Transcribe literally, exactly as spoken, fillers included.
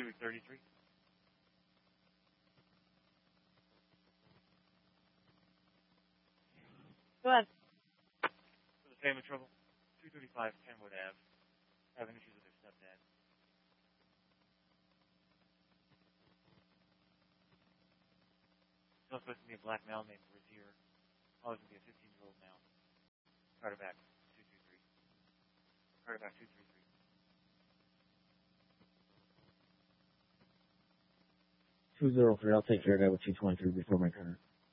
two thirty-three. Go ahead. For the family trouble, two thirty-five Kenwood Ave. Having issues with their stepdad. It's supposed to be a black male named Brazier. Always going to be a fifteen-year-old male. Carterback two two three. Carterback two three three. two zero three, I'll take care of that with two twenty-three before my turn.